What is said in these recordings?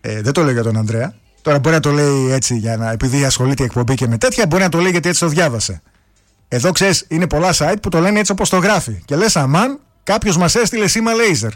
Δεν το λέω για τον Ανδρέα. Τώρα μπορεί να το λέει έτσι επειδή ασχολείται η εκπομπή και με τέτοια, μπορεί να το λέει γιατί έτσι το διάβασε. Εδώ ξέρεις, είναι πολλά site που το λένε έτσι όπως το γράφει. Και λες, αμάν, κάποιος μας έστειλε σήμα λέιζερ.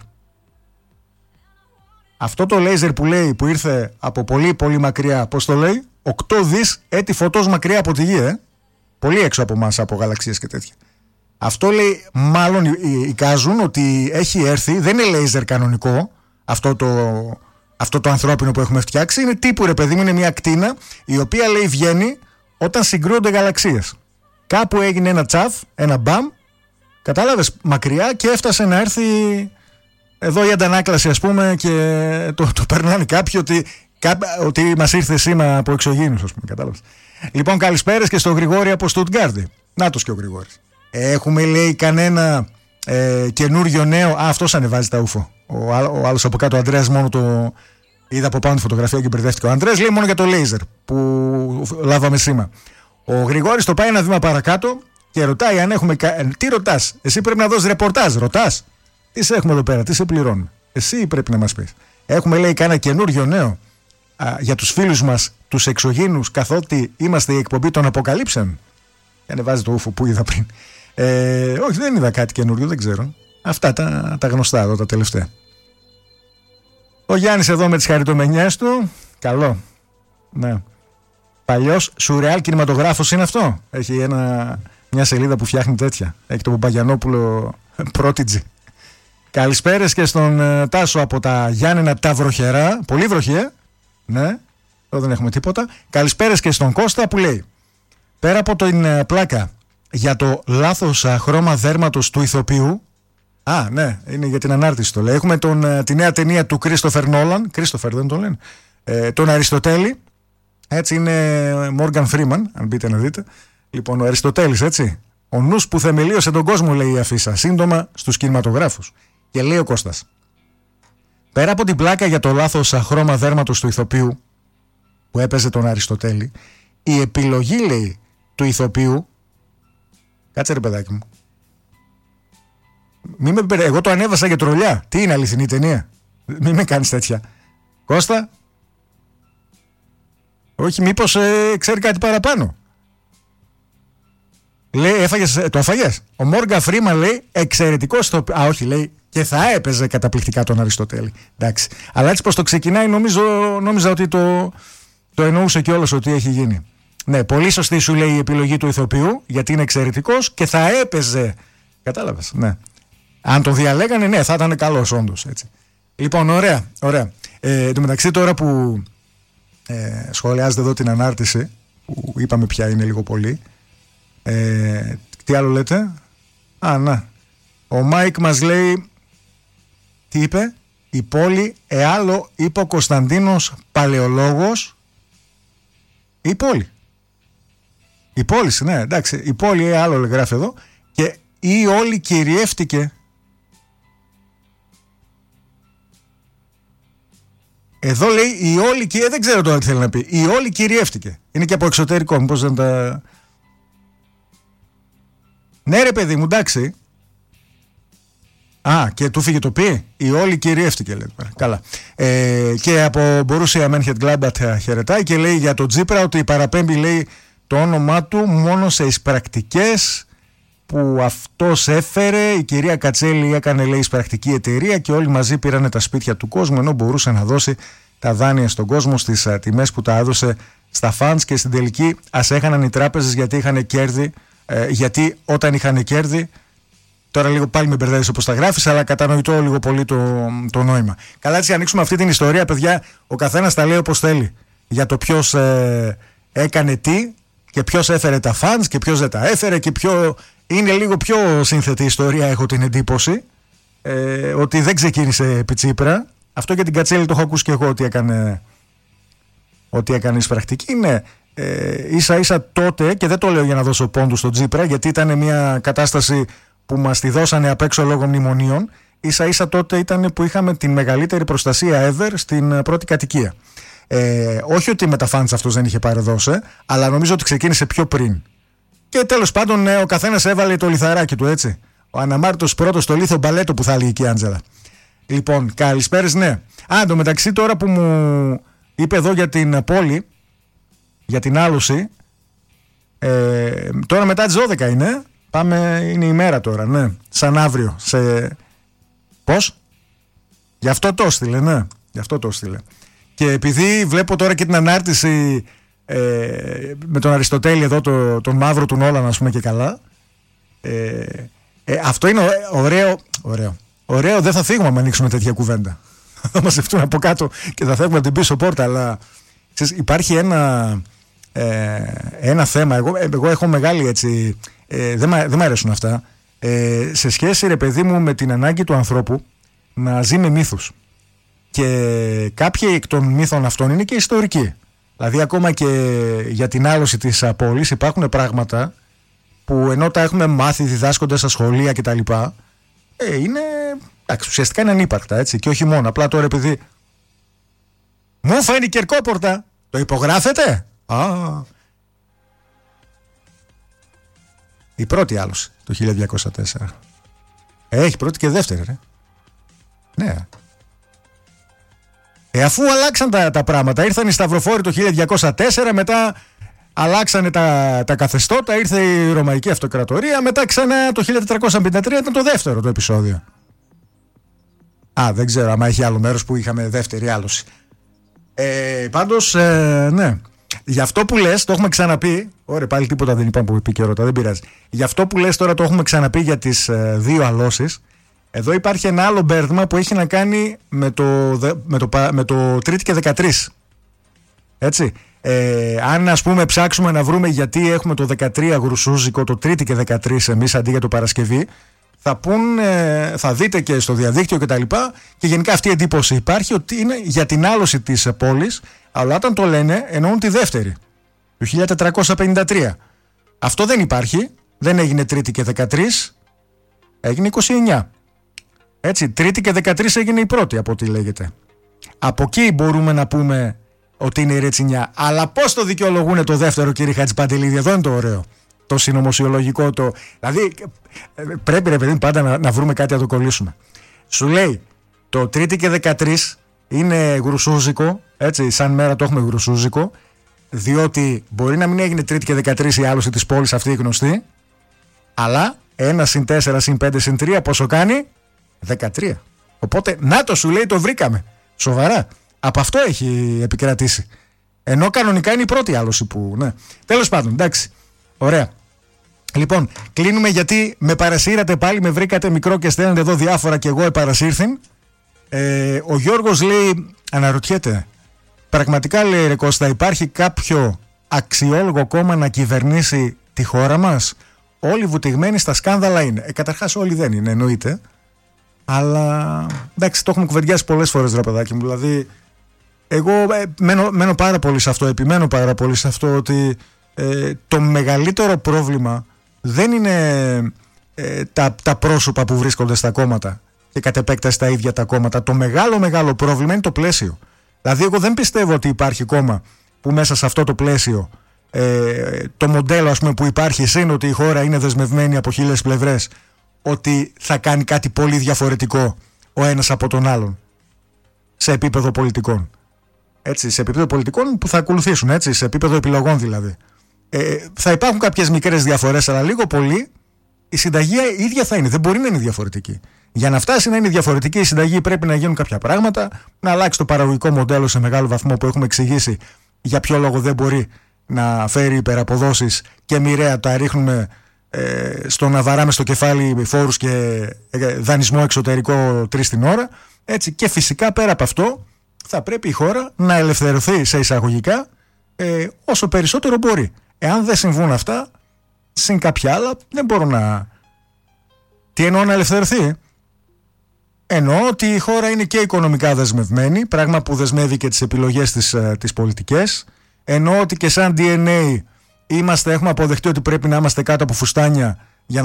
Αυτό το λέιζερ που λέει, που ήρθε από πολύ πολύ μακριά, πώς το λέει, 8 δις έτη φωτός μακριά από τη γη, πολύ έξω από εμάς, από γαλαξίες και τέτοια. Αυτό λέει, μάλλον εικάζουν ότι έχει έρθει, δεν είναι λέιζερ κανονικό, αυτό το ανθρώπινο που έχουμε φτιάξει, είναι τύπου, ρε παιδί μου, είναι μια ακτίνα η οποία, λέει, βγαίνει όταν συγκρούονται γαλαξίες. Κάπου έγινε ένα τσαφ, ένα μπαμ, κατάλαβες, μακριά, και έφτασε να έρθει εδώ η αντανάκλαση, ας πούμε, και το περνάνε κάποιοι ότι μας ήρθε σήμα από εξωγήινους, ας πούμε, κατάλαβες. Λοιπόν, καλησπέρες και στο Γρηγόρη από Στουτγκάρδη. Νάτος και ο Γρηγόρης. Έχουμε, λέει, κανένα καινούριο νέο? Αυτός ανεβάζει τα ούφο. Ο άλλος από κάτω, ο Ανδρέας, μόνο το είδα από πάνω τη φωτογραφία και μπερδεύτηκα. Ο Ανδρέας λέει μόνο για το λέιζερ που λάβαμε σήμα. Ο Γρηγόρης το πάει ένα βήμα παρακάτω και ρωτάει αν έχουμε. Τι ρωτάς? Εσύ πρέπει να δώσεις ρεπορτάζ. Ρωτάς? Τι σε έχουμε εδώ πέρα, τι σε πληρώνουμε? Εσύ πρέπει να μας πεις. Έχουμε, λέει, κάνα καινούριο νέο για τους φίλους μας, τους εξωγήινους, καθότι είμαστε η εκπομπή των αποκαλύψεων. Και ανεβάζει το ούφο που είδα πριν. Όχι, δεν είδα κάτι καινούριο, δεν ξέρω. Αυτά τα γνωστά εδώ, τα τελευταία. Ο Γιάννης εδώ με τις χαριτομενιές του. Καλό. Ναι. Παλιός σουρεάλ κινηματογράφος είναι αυτό. Έχει μια σελίδα που φτιάχνει τέτοια. Έχει το Παπαγιανόπουλο Prodigy. Καλησπέρες και στον Τάσο από τα Γιάννενα τα βροχερά. Πολύ βροχή, ναι. Εδώ δεν έχουμε τίποτα. Καλησπέρες και στον Κώστα που λέει, πέρα από την πλάκα για το λάθος χρώμα δέρματος του ηθοποιού. Ναι, είναι για την ανάρτηση το λέει. Έχουμε τη νέα ταινία του Κρίστοφερ Νόλαν. Κρίστοφερ δεν το λένε. Τον Αριστοτέλη. Έτσι είναι Μόργαν Φρίμαν, αν μπείτε να δείτε. Λοιπόν, ο Αριστοτέλης, έτσι. Ο νους που θεμελίωσε τον κόσμο, λέει η αφίσα. Σύντομα στους κινηματογράφους. Και λέει ο Κώστας, πέρα από την πλάκα για το λάθος χρώμα δέρματος του ηθοποιού που έπαιζε τον Αριστοτέλη, η επιλογή, λέει, του ηθοποιού. Κάτσε, ρε παιδάκι μου. Εγώ το ανέβασα για τρολιά. Τι είναι, αληθινή ταινία? Μην με κάνεις τέτοια. Κώστα. Όχι, μήπως ξέρει κάτι παραπάνω? Λέει, το έφαγες? Ο Μόργαν Φρίμαν, λέει, εξαιρετικός όχι, λέει, και θα έπαιζε καταπληκτικά τον Αριστοτέλη. Εντάξει. Αλλά έτσι πως το ξεκινάει, νόμιζα ότι το εννοούσε κιόλας ότι έχει γίνει. Ναι, πολύ σωστή σου λέει η επιλογή του ηθοποιού, γιατί είναι εξαιρετικός και θα έπαιζε. Κατάλαβες, ναι. Αν το διαλέγανε, ναι, θα ήταν καλός όντως, έτσι. Λοιπόν, ωραία. Εν τω μεταξύ, τώρα που σχολιάζετε εδώ την ανάρτηση, που είπαμε πια είναι λίγο πολύ, τι άλλο λέτε? Να. Ο Μάικ μας λέει, τι είπε? Η πόλη εάλλο, είπε ο Κωνσταντίνος Παλαιολόγος. Η πόλη, ναι, εντάξει. Η πόλη εάλλο, γράφει εδώ. Και η όλη κυριεύτηκε. Εδώ λέει η όλη δεν ξέρω τώρα τι θέλει να πει. Η όλη κυριεύτηκε. Είναι και από εξωτερικό, μήπως δεν τα... Ναι, ρε παιδί μου, εντάξει. Και του φύγε το πει. Η όλη κυριεύτηκε, λέει. Καλά. Και από Borussia Mönchengladbach χαιρετάει και λέει για τον Τσίπρα ότι παραπέμπει, λέει, το όνομά του μόνο σε εισπρακτικές που αυτός έφερε. Η κυρία Κατσέλη έκανε, λέει, εισπρακτική εταιρεία και όλοι μαζί πήρανε τα σπίτια του κόσμου, ενώ μπορούσε να δώσει τα δάνεια στον κόσμο στις τιμές που τα έδωσε στα φαντς, και στην τελική ας έχαναν οι τράπεζες γιατί είχαν κέρδη. Γιατί όταν είχαν κέρδη, τώρα λίγο πάλι με μπερδεύεις όπως τα γράφεις, αλλά κατανοητό λίγο πολύ το νόημα. Καλά, έτσι ανοίξουμε αυτή την ιστορία, παιδιά. Ο καθένας τα λέει όπως θέλει για το ποιος έκανε τι και ποιος έφερε τα φαντς και ποιος δεν τα έφερε, και είναι λίγο πιο σύνθετη η ιστορία, έχω την εντύπωση, ότι δεν ξεκίνησε επί Τσίπρα. Αυτό για την Κατσέλη το έχω ακούσει και εγώ, ότι έκανε εισπρακτική. Ναι. Ίσα ίσα τότε, και δεν το λέω για να δώσω πόντου στον Τσίπρα, γιατί ήταν μια κατάσταση που μας τη δώσανε απ' έξω λόγω μνημονίων. Ίσα ίσα τότε ήταν που είχαμε την μεγαλύτερη προστασία ever στην πρώτη κατοικία. Όχι ότι με τα φαντς αυτός δεν είχε παρεδώσει, αλλά νομίζω ότι ξεκίνησε πιο πριν. Και τέλος πάντων, ο καθένας έβαλε το λιθαράκι του, έτσι. Ο αναμάρτητος πρώτος στο λίθο μπαλέτο, που θα έλεγε και η Άντζελα. Λοιπόν, καλησπέρες, ναι. Εντωμεταξύ τώρα που μου είπε εδώ για την πόλη, για την άλωση, τώρα μετά τις 12 είναι. Πάμε, είναι η μέρα τώρα, ναι. Σαν αύριο. Πώς? Γι' αυτό το έστειλε, ναι. Γι' αυτό το έστειλε. Και επειδή βλέπω τώρα και την ανάρτηση με τον Αριστοτέλη εδώ, τον μαύρο του Νόλαν, ας πούμε, και καλά. Αυτό είναι ωραίο. Δεν θα φύγουμε αν ανοίξουμε τέτοια κουβέντα. Θα μαζευτούν από κάτω και θα φεύγουμε από την πίσω πόρτα. Αλλά ξέρεις, υπάρχει ένα θέμα. Εγώ έχω μεγάλη έτσι. Δεν μ' αρέσουν αυτά. Σε σχέση, ρε παιδί μου, με την ανάγκη του ανθρώπου να ζει με μύθους. Και κάποιοι εκ των μύθων αυτών είναι και ιστορικοί. Δηλαδή, ακόμα και για την άλωση της πόλης υπάρχουν πράγματα που ενώ τα έχουμε μάθει διδάσκοντας στα σχολεία κτλ. Είναι. Ουσιαστικά είναι ανύπαρκτα, έτσι. Και όχι μόνο. Απλά τώρα επειδή. Μου φαίνει Κερκόπορτα. Το υπογράφετε? Η πρώτη άλωση το 1204. Έχει πρώτη και δεύτερη, ρε. Ναι. Αφού αλλάξαν τα πράγματα, ήρθαν οι Σταυροφόροι το 1204, μετά αλλάξανε τα καθεστώτα, ήρθε η Ρωμαϊκή Αυτοκρατορία, μετά ξανά το 1453 ήταν το δεύτερο το επεισόδιο. Δεν ξέρω άμα έχει άλλο μέρος που είχαμε δεύτερη άλωση. Πάντως, ναι. Γι' αυτό που λες, το έχουμε ξαναπεί. Ωραία, πάλι τίποτα δεν είπαμε που επικαιρότητα, δεν πειράζει. Γι' αυτό που λες τώρα το έχουμε ξαναπεί για τις δύο αλώσεις. Εδώ υπάρχει ένα άλλο μπέρδημα που έχει να κάνει με το Τρίτη και 13. Έτσι. Αν ας πούμε ψάξουμε να βρούμε γιατί έχουμε το 13 γρουσούζικο, το Τρίτη και 13 εμείς αντί για το Παρασκευή, θα δείτε και στο διαδίκτυο και τα λοιπά, και γενικά αυτή η εντύπωση υπάρχει ότι είναι για την άλωση της πόλης, αλλά όταν το λένε εννοούν τη δεύτερη, του 1453. Αυτό δεν υπάρχει, δεν έγινε Τρίτη και 13, έγινε 29. Έτσι, Τρίτη και 13 έγινε η πρώτη από ό,τι λέγεται. Από εκεί μπορούμε να πούμε ότι είναι η ρετσινιά. Αλλά πώς το δικαιολογούνε το δεύτερο, κύριε Χατζηπαντελίδη? Εδώ είναι το ωραίο. Το συνωμοσιολογικό, δηλαδή πρέπει, ρε παιδί, πάντα να βρούμε κάτι να το κολλήσουμε. Σου λέει το Τρίτη και 13 είναι γρουσούζικο, έτσι, σαν μέρα το έχουμε γρουσούζικο, διότι μπορεί να μην έγινε Τρίτη και 13 η άλωση της πόλης αυτή η γνωστή, αλλά 1 συν 4 συν 5 συν 3 πόσο κάνει? 13. Οπότε να το, σου λέει, το βρήκαμε. Σοβαρά. Από αυτό έχει επικρατήσει. Ενώ κανονικά είναι η πρώτη άλωση που. Ναι. Τέλος πάντων, εντάξει. Ωραία. Λοιπόν, κλείνουμε γιατί με παρασύρατε πάλι, με βρήκατε μικρό και στέλνετε εδώ διάφορα και εγώ επαρασύρθην. Ο Γιώργος λέει, αναρωτιέται, πραγματικά, λέει, ρε Κώστα, υπάρχει κάποιο αξιόλογο κόμμα να κυβερνήσει τη χώρα μας? Όλοι βουτυγμένοι στα σκάνδαλα είναι. Καταρχάς όλοι δεν είναι, εννοείται. Αλλά εντάξει, το έχουμε κουβεντιάσει πολλές φορές, ρε παιδάκι μου. Δηλαδή, εγώ μένω πάρα πολύ σε αυτό, επιμένω πάρα πολύ σε αυτό, ότι το μεγαλύτερο πρόβλημα δεν είναι τα πρόσωπα που βρίσκονται στα κόμματα και κατ' επέκταση τα ίδια τα κόμματα. Το μεγάλο πρόβλημα είναι το πλαίσιο. Δηλαδή, εγώ δεν πιστεύω ότι υπάρχει κόμμα που μέσα σε αυτό το πλαίσιο το μοντέλο, ας πούμε, που υπάρχει είναι ότι η χώρα είναι δεσμευμένη από 1000 πλευρές, ότι θα κάνει κάτι πολύ διαφορετικό ο ένας από τον άλλον σε επίπεδο πολιτικών. Έτσι, σε επίπεδο πολιτικών που θα ακολουθήσουν, έτσι, σε επίπεδο επιλογών δηλαδή. Θα υπάρχουν κάποιες μικρές διαφορές, αλλά λίγο πολύ η συνταγή ίδια θα είναι. Δεν μπορεί να είναι διαφορετική. Για να φτάσει να είναι διαφορετική η συνταγή, πρέπει να γίνουν κάποια πράγματα, να αλλάξει το παραγωγικό μοντέλο σε μεγάλο βαθμό που έχουμε εξηγήσει για ποιο λόγο δεν μπορεί να φέρει υπεραποδόσεις και μοιραία τα ρίχνουμε στο να βαράμε στο κεφάλι φόρους και δανεισμό εξωτερικό 3 την ώρα. Έτσι, και φυσικά πέρα από αυτό θα πρέπει η χώρα να ελευθερωθεί σε εισαγωγικά όσο περισσότερο μπορεί. Εάν δεν συμβούν αυτά, συν κάποια άλλα, δεν μπορώ να. Τι εννοώ να ελευθερωθεί? Εννοώ ότι η χώρα είναι και οικονομικά δεσμευμένη, πράγμα που δεσμεύει και τις επιλογές της πολιτικές. Εννοώ ότι και σαν DNA έχουμε αποδεχτεί ότι πρέπει να είμαστε κάτω από φουστάνια για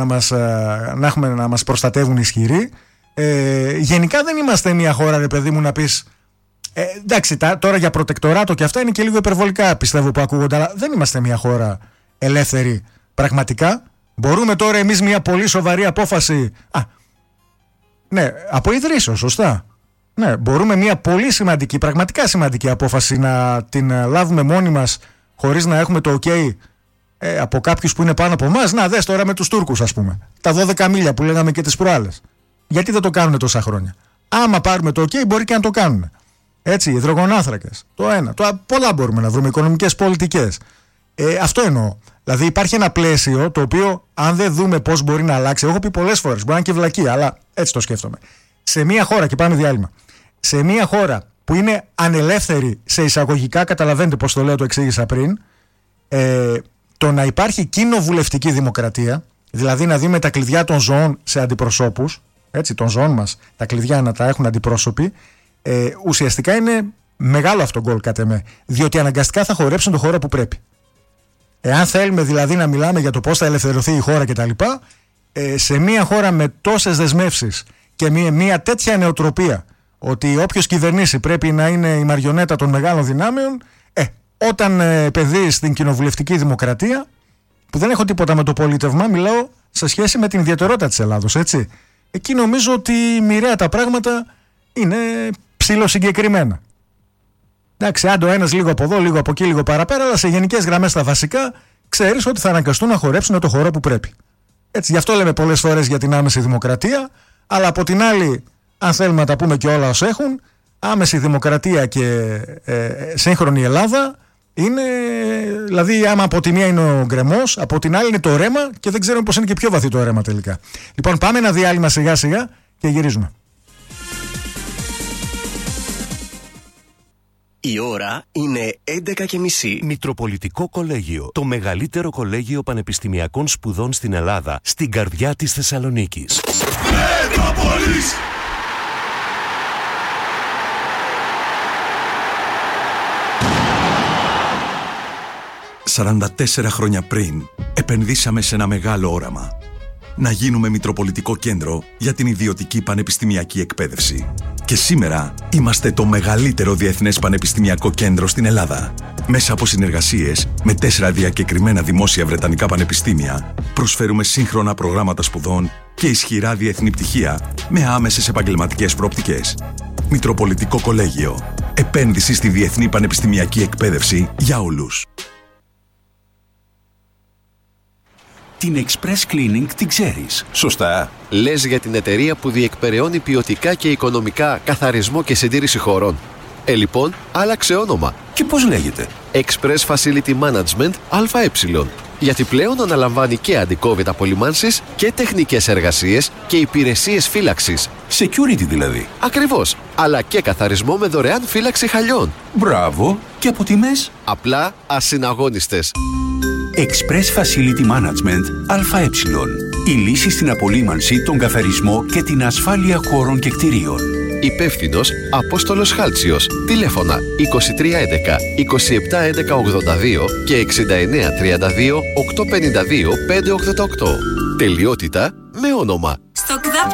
να μας προστατεύουν ισχυροί. Γενικά δεν είμαστε μια χώρα, ρε παιδί μου, να πεις εντάξει, τώρα για προτεκτοράτο και αυτά είναι και λίγο υπερβολικά, πιστεύω, που ακούγονται, αλλά δεν είμαστε μια χώρα ελεύθερη πραγματικά. Μπορούμε τώρα εμείς μια πολύ σοβαρή απόφαση, ναι, από ιδρύσεως, σωστά, Ναι, μπορούμε μια πολύ σημαντική, πραγματικά σημαντική απόφαση να την λάβουμε μόνοι μας χωρίς να έχουμε το OK από κάποιους που είναι πάνω από εμάς. Να δες τώρα με τους Τούρκους, ας πούμε. Τα 12 μίλια που λέγαμε και τις προάλλες. Γιατί δεν το κάνουν τόσα χρόνια? Άμα πάρουμε το OK, μπορεί και να το κάνουν. Έτσι, υδρογονάνθρακες. Το ένα. Πολλά μπορούμε να βρούμε. Οικονομικές πολιτικές. Αυτό εννοώ. Δηλαδή υπάρχει ένα πλαίσιο το οποίο, αν δεν δούμε πώς μπορεί να αλλάξει, έχω πει πολλές φορές, μπορεί να είναι και βλακεία, αλλά έτσι το σκέφτομαι. Σε μια χώρα, και πάμε διάλειμμα, σε μια χώρα που είναι ανελεύθερη σε εισαγωγικά, καταλαβαίνετε πώς το λέω, το εξήγησα πριν, το να υπάρχει κοινοβουλευτική δημοκρατία, δηλαδή να δίνουμε τα κλειδιά των ζώων σε αντιπροσώπους, έτσι, των ζώων μας, τα κλειδιά να τα έχουν αντιπρόσωποι, ουσιαστικά είναι μεγάλο αυτό γκολ κατ' εμέ, διότι αναγκαστικά θα χορέψουν το χώρο που πρέπει. Εάν θέλουμε δηλαδή να μιλάμε για το πώς θα ελευθερωθεί η χώρα κτλ., σε μια χώρα με τόσες δεσμεύσεις και μια τέτοια νεοτροπία ότι όποιος κυβερνήσει πρέπει να είναι η μαριονέτα των μεγάλων δυνάμεων, όταν επενδύεις στην κοινοβουλευτική δημοκρατία, που δεν έχω τίποτα με το πολίτευμα, μιλάω σε σχέση με την ιδιαιτερότητα της Ελλάδος, έτσι. Εκεί νομίζω ότι μοιραία τα πράγματα είναι ψιλοσυγκεκριμένα. Εντάξει, αν το ένας λίγο από εδώ, λίγο από εκεί, λίγο παραπέρα, αλλά σε γενικές γραμμές τα βασικά ξέρεις ότι θα αναγκαστούν να χορέψουν το χώρο που πρέπει. Έτσι, γι' αυτό λέμε πολλές φορές για την άμεση δημοκρατία, αλλά από την άλλη, αν θέλουμε να τα πούμε και όλα ως έχουν, άμεση δημοκρατία και σύγχρονη Ελλάδα είναι, δηλαδή, άμα από τη μία είναι ο γκρεμός, από την άλλη είναι το ρέμα και δεν ξέρουμε πώς είναι και πιο βαθύ το ρέμα τελικά. Λοιπόν, πάμε ένα διάλειμμα σιγά σιγά και γυρίζουμε. Η ώρα είναι 11:30. Μητροπολιτικό Κολέγιο. Το μεγαλύτερο κολέγιο πανεπιστημιακών σπουδών στην Ελλάδα, στην καρδιά της Θεσσαλονίκης. Μετρόπολης! «44 χρόνια πριν επενδύσαμε σε ένα μεγάλο όραμα. Να γίνουμε μητροπολιτικό κέντρο για την ιδιωτική πανεπιστημιακή εκπαίδευση. Και σήμερα είμαστε το μεγαλύτερο διεθνές πανεπιστημιακό κέντρο στην Ελλάδα. Μέσα από συνεργασίες με 4 διακεκριμένα δημόσια βρετανικά πανεπιστήμια, προσφέρουμε σύγχρονα προγράμματα σπουδών και ισχυρά διεθνή πτυχία με άμεσες επαγγελματικές προοπτικές. Μητροπολιτικό Κολέγιο. Επένδυση στη διεθνή πανεπιστημιακή εκπαίδευση για όλους. Την Express Cleaning την ξέρεις, σωστά? Λες για την εταιρεία που διεκπεραιώνει ποιοτικά και οικονομικά καθαρισμό και συντήρηση χωρών. Λοιπόν, άλλαξε όνομα. Και πώς λέγεται? Express Facility Management ΑΕ. Γιατί πλέον αναλαμβάνει και αντικόβιτ απολυμάνσεις και τεχνικές εργασίες και υπηρεσίες φύλαξης. Security δηλαδή. Ακριβώς. Αλλά και καθαρισμό με δωρεάν φύλαξη χαλιών. Μπράβο. Και από τιμές? Απλά ασυναγώνιστες. Express Facility Management ΑΕ. Η λύση στην απολύμανση, τον καθαρισμό και την ασφάλεια χώρων και κτηρίων. Υπεύθυνος Απόστολος Χάλτσιος. Τηλέφωνα 2311 2711 82 και 6932 852 588. Τελειότητα με όνομα.